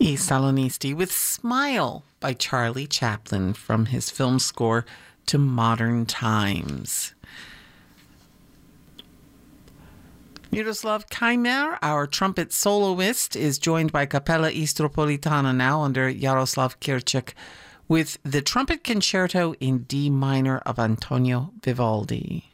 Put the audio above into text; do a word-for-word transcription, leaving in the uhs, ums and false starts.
I Salonisti with Smile by Charlie Chaplin from his film score to Modern Times. Miroslav Kaimer, our trumpet soloist, is joined by Capella Istropolitana now under Jaroslav Kirchek with the Trumpet Concerto in D minor of Antonio Vivaldi.